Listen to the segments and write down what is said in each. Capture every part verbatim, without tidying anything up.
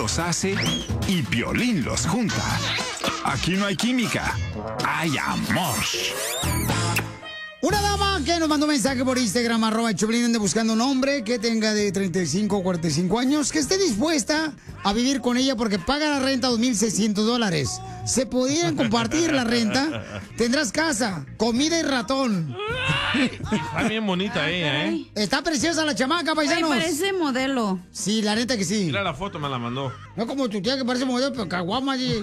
los hace y Piolín los junta. Aquí no hay química, hay amor. Una dama que nos mandó un mensaje por Instagram, arroba el Choplin, anda buscando un hombre que tenga de treinta y cinco o cuarenta y cinco años, que esté dispuesta a vivir con ella porque paga la renta dos mil seiscientos dólares. Se pudieran compartir la renta, tendrás casa, comida y ratón. Está bien bonita ella, ¿eh? Está preciosa la chamaca, paisanos. Ay, parece modelo. Sí, la neta que sí. Mira la foto, me la mandó. No como tu tía que parece modelo, pero caguama. Sí.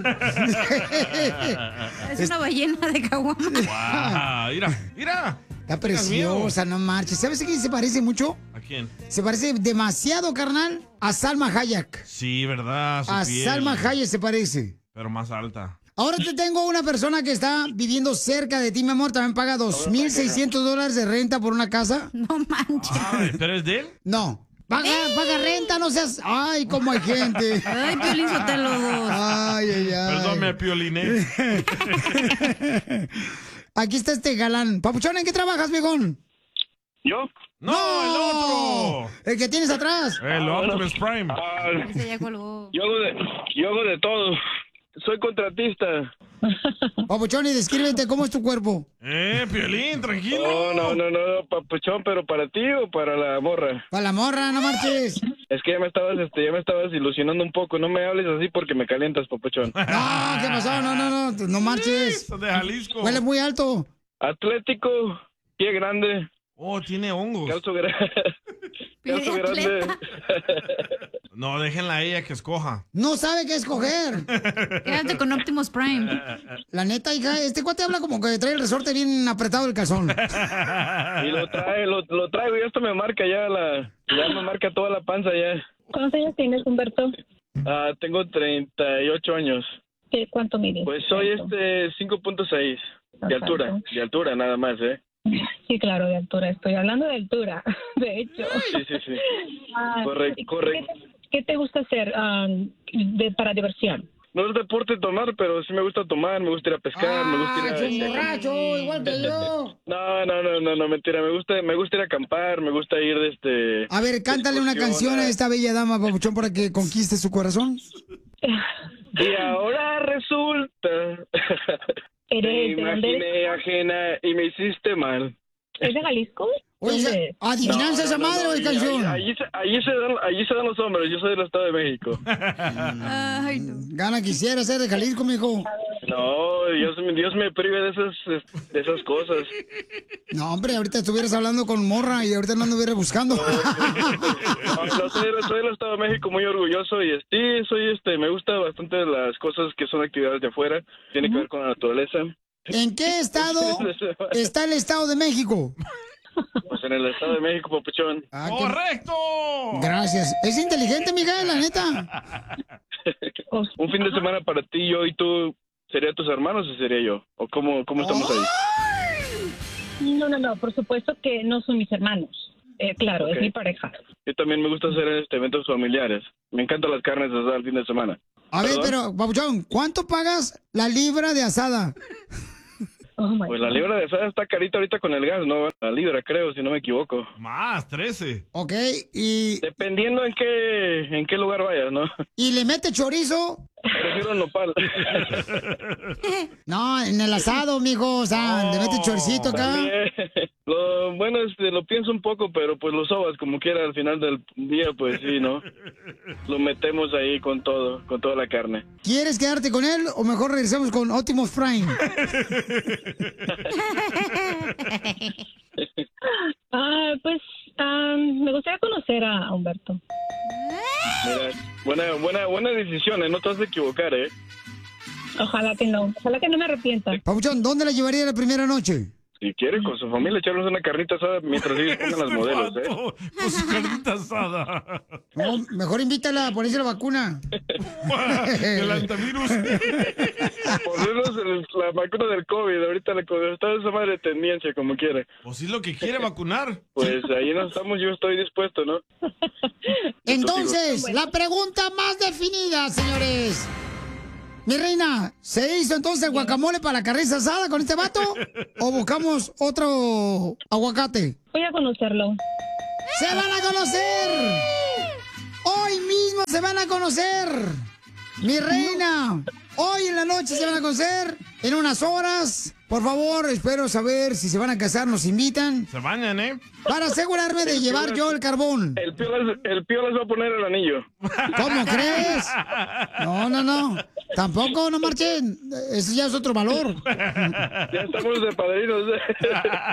Es una ballena de caguama. Wow, mira, mira. Está preciosa, no marches. ¿Sabes a quién se parece mucho? ¿A quién? Se parece demasiado, carnal, a Salma Hayek. Sí, ¿verdad? Su A piel. Salma Hayek se parece. Pero más alta. Ahora te tengo una persona que está viviendo cerca de ti, mi amor. También paga dos mil seiscientos dólares de renta por una casa. No manches. Ay, ¿pero es de él? No. Paga, paga renta, no seas... Ay, cómo hay gente. Ay, Piolín Sotelo dos. Ay, ay, ay. Perdón, me pioliné. Aquí está este galán. Papuchón, ¿en qué trabajas, viejón? ¿Yo? ¡No, el otro! El que tienes atrás. El Optimus Prime. Ah, Ese ya colgó. yo, hago de, yo hago de todo. Soy contratista. Papuchón, y descríbete cómo es tu cuerpo. Eh, Piolín, tranquilo. No, no, no, no, papuchón, pero para ti o para la morra. Para la morra, no marches. Es que ya me estabas, este, ya me estabas ilusionando un poco. No me hables así porque me calientas, papuchón. No, ¿qué pasó? No, no, no, no marches. Son de Jalisco. Huele muy alto. Atlético, pie grande, Oh, tiene hongos. calzo, gra- calzo grande. No, déjenla a ella que escoja. No sabe qué escoger. Quédate con Optimus Prime. La neta, hija, este cuate habla como que trae el resorte bien apretado el calzón. Y lo trae, lo, lo traigo y esto me marca ya la, ya me marca toda la panza ya. ¿Cuántos años tienes, Humberto? Ah, tengo treinta y ocho años. ¿Qué, ¿Cuánto mides? Pues soy ¿Cuánto? este cinco punto seis de altura, de altura nada más, ¿eh? Sí, claro, de altura. Estoy hablando de altura, de hecho. Sí, sí, sí. Ah, Correcto, ¿qué- correcto. ¿Qué, qué te gusta hacer um, de, para diversión? No es deporte tomar, pero sí me gusta tomar, me gusta ir a pescar, me gusta ir Ah, a... es un borracho, igual que yo. No, no, no, no, no, mentira, me gusta, me gusta ir a acampar, me gusta ir de este... A ver, cántale una excursión canción a esta bella dama, Papuchón, para que conquiste su corazón. Y ahora resulta... Me ¿Eres de dónde imaginé eres? ajena y me hiciste mal. ¿Es de Jalisco? Oye, ¿Dónde esa- es? ¿adivinanza esa No, no, madre no, o de ahí- canción? Ahí, ahí se, ahí, se dan, ahí se dan los hombres, yo soy del Estado de México. Ay, no. Gana quisiera ser de Jalisco, mijo. No, Dios, me- Dios me prive de esas, de esas cosas. No, hombre, ahorita estuvieras hablando con morra y ahorita no anduviera buscando. No, no, soy, del- soy del Estado de México muy orgulloso y sí, soy este, me gusta bastante las cosas que son actividades de afuera, tiene que ver con la naturaleza. ¿En qué estado está el Estado de México? Pues en el Estado de México, papuchón. Ah, qué- ¡Correcto! Gracias. Es inteligente, Miguel, la neta. Un fin de semana para ti, yo y tú, ¿sería tus hermanos o sería yo? ¿O cómo, cómo estamos ahí? No, no, no, por supuesto que no son mis hermanos. Eh, claro, Ok. es mi pareja. Yo también me gusta hacer este, eventos familiares. Me encantan las carnes asadas el fin de semana. A ver, ¿Perdón? pero, Papuchón, ¿cuánto pagas la libra de asada? Oh, my Pues la God. libra de asada está carita ahorita con el gas, ¿no? La libra, creo, si no me equivoco. Más, trece. Ok, y, Dependiendo en qué, en qué lugar vayas, ¿no? y le mete chorizo. Prefiero el nopal. No, en el asado, mijo, o sea, le mete choricito acá. También, lo, bueno, este, lo pienso un poco, pero pues lo sobas como quiera al final del día, pues sí, ¿no? Lo metemos ahí con todo, con toda la carne. ¿Quieres quedarte con él o mejor regresamos con Optimus Prime? Ah, pues ah, me gustaría conocer a Humberto. Mira, buena, buena, buena decisión, ¿eh? No te vas a equivocar, ¿eh? Ojalá que no, ojalá que no me arrepienta. Papuchón, ¿dónde la llevaría la primera noche? Si quiere, con su familia, echarnos una carnita asada mientras ellos pongan las modelos, ¿eh? Vato, con su carnita asada. No, mejor invítala a ponerse la vacuna. El antivirus. Ponernos el- la vacuna del COVID, ahorita la, está esa madre de tendencia, como quiera. O si es lo que quiere vacunar. Pues ahí no estamos, yo estoy dispuesto, ¿no? Entonces, la pregunta más definida, señores. Mi reina, ¿se hizo entonces el guacamole para la carne asada con este vato? ¿O buscamos otro aguacate? Voy a conocerlo. ¡Se van a conocer! Hoy mismo Se van a conocer, mi reina. Hoy en la noche se van a conocer, en unas horas. Por favor, espero saber si se van a casar, nos invitan. Se bañan, ¿eh? Para asegurarme de llevar yo el carbón. El pío, les, el pío les va a poner el anillo. ¿Cómo crees? No, no, no. Tampoco, no marchen. Eso ya es otro valor. Ya estamos de padrinos.